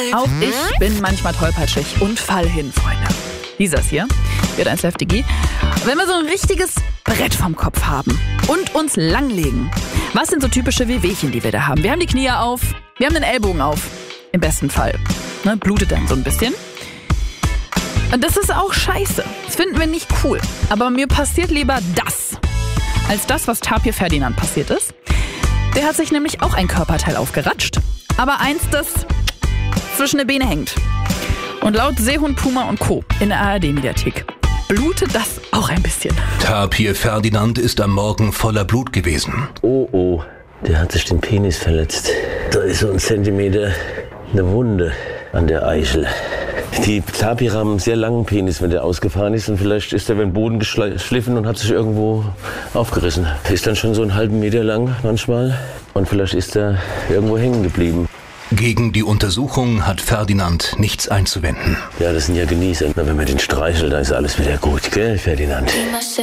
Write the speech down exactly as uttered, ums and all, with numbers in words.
Auch ich bin manchmal tollpatschig und fall hin, Freunde. Dieses hier wird eins F D G. Wenn wir so ein richtiges Brett vom Kopf haben und uns langlegen, was sind so typische Wehwehchen, die wir da haben? Wir haben die Knie auf, wir haben den Ellbogen auf, im besten Fall. Ne, blutet dann so ein bisschen. Und das ist auch scheiße. Das finden wir nicht cool. Aber mir passiert lieber das, als das, was Tapir Ferdinand passiert ist. Der hat sich nämlich auch ein Körperteil aufgeratscht, aber eins, das zwischen den Beine hängt. Und laut Seehund, Puma und Co. in der A R D-Mediathek blutet das auch ein bisschen. Tapir Ferdinand ist am Morgen voller Blut gewesen. Oh, oh, der hat sich den Penis verletzt. Da ist so ein Zentimeter eine Wunde an der Eichel. Die Tapire haben einen sehr langen Penis, wenn der ausgefahren ist. Und vielleicht ist er über den Boden geschliffen und hat sich irgendwo aufgerissen. Ist dann schon so einen halben Meter lang manchmal. Und vielleicht ist er irgendwo hängen geblieben. Gegen die Untersuchung hat Ferdinand nichts einzuwenden. Ja, das sind ja Genießer. Wenn man den streichelt, dann ist alles wieder gut, gell, Ferdinand?